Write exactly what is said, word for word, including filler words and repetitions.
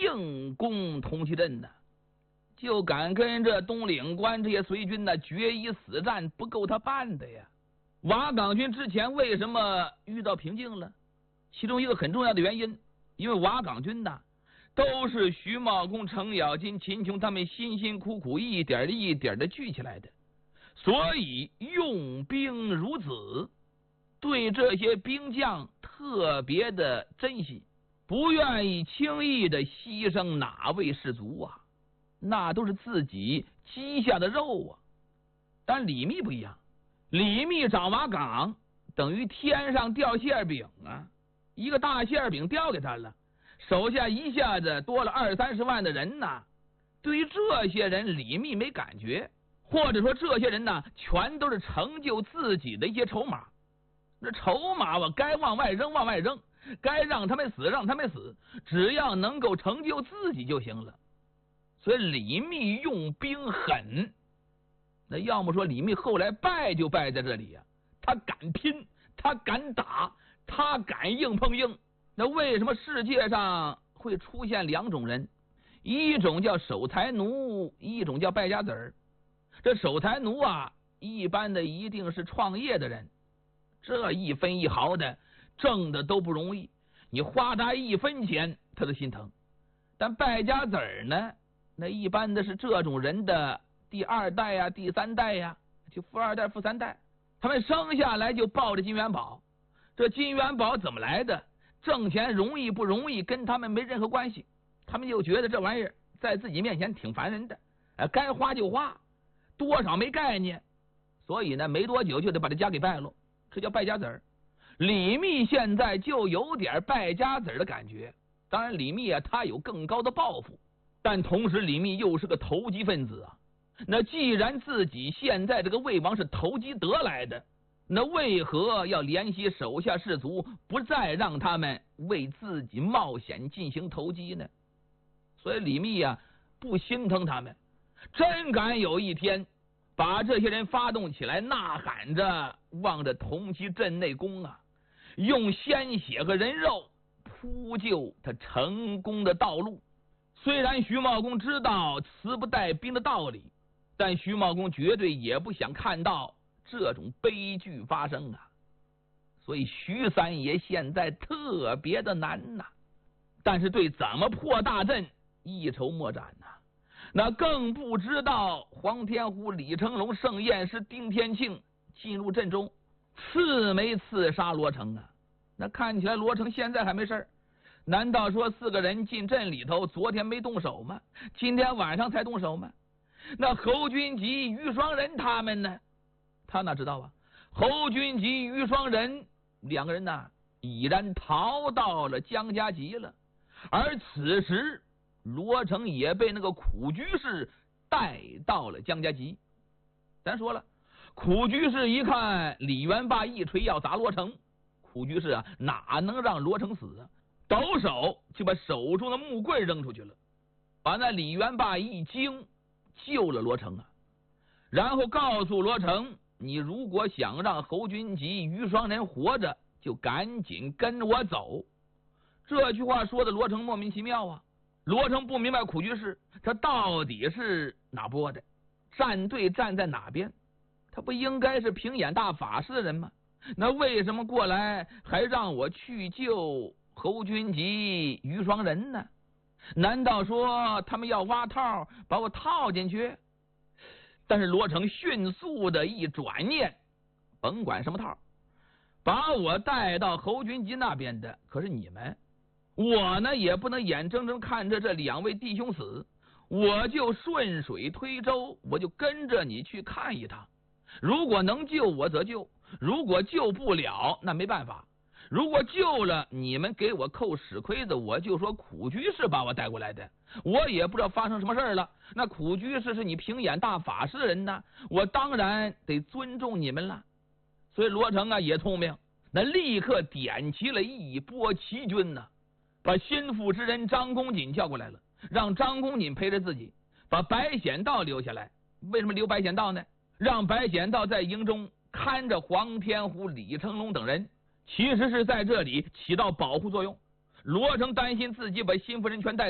硬攻铜旗镇呢，就敢跟这东岭关这些隋军呢决一死战，不够他办的呀。瓦岗军之前为什么遇到瓶颈了？其中一个很重要的原因，因为瓦岗军呐都是徐茂公、程咬金、秦琼他们辛辛苦苦一点一点的聚起来的，所以用兵如子，对这些兵将特别的珍惜，不愿意轻易的牺牲哪位士卒啊，那都是自己积下的肉啊。但李密不一样，李密长瓦岗等于天上掉馅饼啊，一个大馅饼掉给他了，手下一下子多了二三十万的人呐。对于这些人，李密没感觉，或者说这些人呢，全都是成就自己的一些筹码。这筹码我该往外扔往外扔，该让他们死让他们死，只要能够成就自己就行了。所以李密用兵狠，那要么说李密后来败就败在这里呀、啊，他敢拼，他敢打，他敢硬碰硬。那为什么世界上会出现两种人？一种叫守财奴，一种叫败家子儿。这守财奴啊，一般的一定是创业的人，这一分一毫的挣的都不容易，你花他一分钱他都心疼。但败家子儿呢，那一般的是这种人的第二代呀、第三代呀，就富二代、富三代，他们生下来就抱着金元宝。这金元宝怎么来的？挣钱容易不容易跟他们没任何关系，他们就觉得这玩意儿在自己面前挺烦人的，呃，该花就花，多少没概念，所以呢，没多久就得把这家给败了，这叫败家子儿。李密现在就有点败家子儿的感觉，当然李密啊，他有更高的抱负，但同时李密又是个投机分子啊。那既然自己现在这个魏王是投机得来的，那为何要怜惜手下士卒，不再让他们为自己冒险进行投机呢？所以李密啊，不心疼他们，真敢有一天把这些人发动起来，呐喊着望着铜旗镇内攻啊，用鲜血和人肉铺就他成功的道路。虽然徐茂公知道词不带兵的道理，但徐茂公绝对也不想看到这种悲剧发生啊。所以徐三爷现在特别的难呐、啊，但是对怎么破大阵一筹莫展呐、啊。那更不知道黄天虎、李成龙、盛宴师、丁天庆进入阵中，刺没刺杀罗成啊？那看起来罗成现在还没事儿，难道说四个人进阵里头昨天没动手吗？今天晚上才动手吗？那侯君集、于双人他们呢？他哪知道啊？侯君集、于双人两个人呢，已然逃到了江家集了。而此时罗成也被那个苦居士带到了江家集。咱说了，苦居士一看李元霸一锤要砸罗成，苦居士啊哪能让罗成死啊？抖手就把手中的木棍扔出去了，把那李元霸一惊，救了罗成啊。然后告诉罗成，你如果想让侯君集、于双人活着，就赶紧跟我走。这句话说的罗成莫名其妙啊。罗成不明白苦居士他到底是哪拨的，站队站在哪边，他不应该是平眼大法师的人吗？那为什么过来还让我去救侯君集、于双人呢？难道说他们要挖套把我套进去？但是罗成迅速的一转念，甭管什么套，把我带到侯君集那边的可是你们，我呢也不能眼睁睁看着这两位弟兄死，我就顺水推舟，我就跟着你去看一趟。如果能救我则救，如果救不了那没办法，如果救了你们给我扣屎盔子，我就说苦居士把我带过来的，我也不知道发生什么事儿了。那苦居士是你平眼大法师人呢，我当然得尊重你们了。所以罗成啊也聪明，那立刻点齐了一波齐军呢、啊，把心腹之人张公瑾叫过来了，让张公瑾陪着自己，把白显道留下来。为什么留白显道呢？让白显道在营中看着黄天虎、李成龙等人，其实是在这里起到保护作用。罗成担心自己把心腹人全带